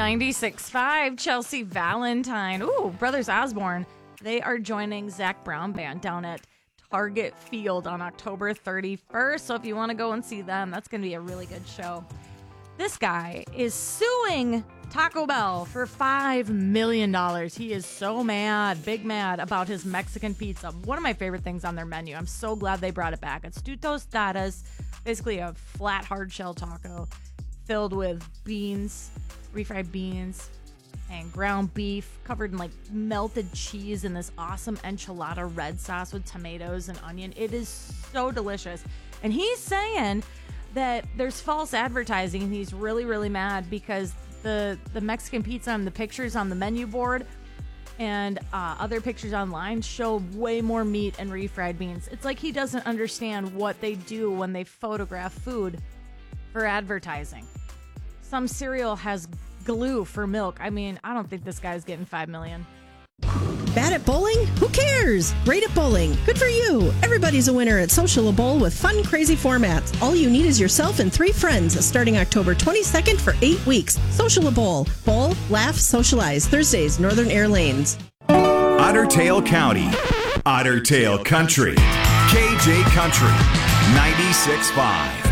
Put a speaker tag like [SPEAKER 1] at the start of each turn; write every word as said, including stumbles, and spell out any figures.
[SPEAKER 1] ninety-six point five, Chelsea Valentine. Ooh, Brothers Osborne. They are joining Zac Brown Band down at Target Field on October thirty-first. So if you want to go and see them, that's going to be a really good show. This guy is suing Taco Bell for five million dollars. He is so mad, big mad about his Mexican pizza. One of my favorite things on their menu. I'm so glad they brought it back. It's two tostadas, basically a flat hard shell taco filled with beans, refried beans, and ground beef covered in like melted cheese and this awesome enchilada red sauce with tomatoes and onion. It is so delicious. And he's saying that there's false advertising, and he's really, really mad because the the Mexican pizza and the pictures on the menu board and uh, other pictures online show way more meat and refried beans. It's like he doesn't understand what they do when they photograph food for advertising. Some cereal has glue for milk. I mean, I don't think this guy's getting five million dollars.
[SPEAKER 2] Bad at bowling? Who cares? Great at bowling. Good for you. Everybody's a winner at Social Bowl with fun, crazy formats. All you need is yourself and three friends starting October twenty-second for eight weeks. Social Bowl. Bowl, laugh, socialize. Thursdays, Northern Air Lanes.
[SPEAKER 3] Otter Tail County. Otter Tail Country. K J Country. ninety-six point five.